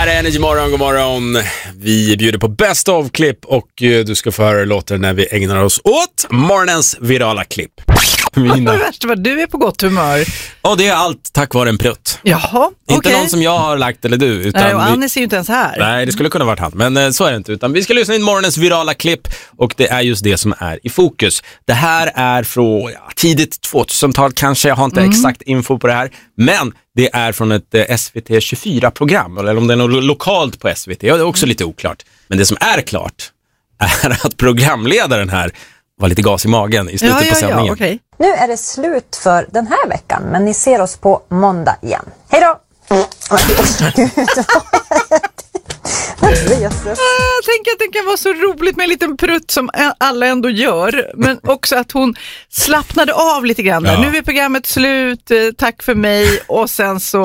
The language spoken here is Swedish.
här är Energy Morgon, god morgon. Vi bjuder på best of-klipp och du ska få höra låten när vi ägnar oss åt morgonens virala klipp. Vad värst vad du är på gott humör. Och det är allt tack vare en prutt. Jaha, Inte någon som jag har lagt eller du. Utan nej, och Anis är ju inte ens här. Nej, det skulle kunna varit han. Men så är det inte. Utan vi ska lyssna in morgonens virala klipp. Och det är just det som är i fokus. Det här är från tidigt 2000-tal kanske. Jag har inte exakt info på det här. Men det är från ett SVT 24-program. Eller om det är något lokalt på SVT. Ja, det är också lite oklart. Men det som är klart är att programledaren här var lite gas i magen i slutet på sändningen. Ja, okay. Nu är det slut för den här veckan, men ni ser oss på måndag igen. Hej då! Jag tänker att det kan vara så roligt med en liten prutt som alla ändå gör. Men också att hon slappnade av lite grann. Ja. Nu är programmet slut, tack för mig. Och sen så